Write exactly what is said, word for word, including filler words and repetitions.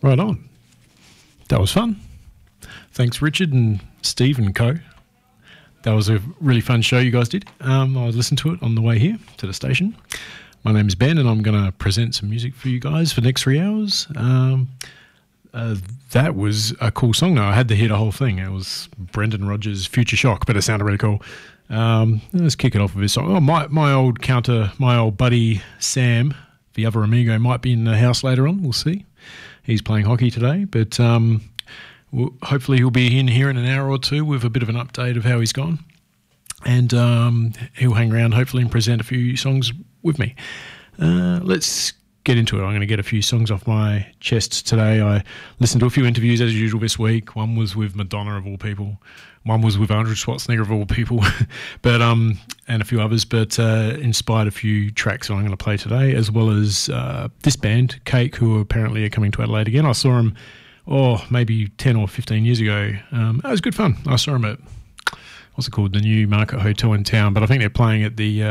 Right on. That was fun. Thanks, Richard and Steve and co. That was a really fun show you guys did. Um, I listened to it on the way here to the station. My name is Ben, and I'm going to present some music for you guys for the next three hours. Um, uh, that was a cool song, though. I had to hear the whole thing. It was Brendan Rodgers' Future Shock, but it sounded really cool. Um, let's kick it off with this song. Oh, my, my old counter, my old buddy Sam, the other amigo, might be in the house later on. We'll see. He's playing hockey today, but um, we'll, hopefully he'll be in here in an hour or two with a bit of an update of how he's gone. And um, he'll hang around hopefully and present a few songs with me. Uh, let's get into it. I'm going to get a few songs off my chest today. I listened to a few interviews as usual this week. One was with Madonna of all people. One was with Arnold Schwarzenegger of all people, but um, and a few others. But uh, inspired a few tracks that I'm going to play today, as well as uh, this band, Cake, who apparently are coming to Adelaide again. I saw them, oh, maybe ten or fifteen years ago. Um, it was good fun. I saw them at, what's it called, the New Market Hotel in town. But I think they're playing at the... Uh,